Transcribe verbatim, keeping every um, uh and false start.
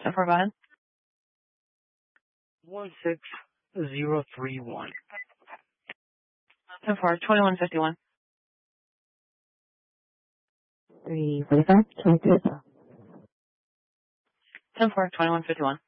ten four, go ahead. one six zero three one. ten four, twenty-one fifty-one. three forty-five, twenty-three. ten four, twenty-one fifty-one.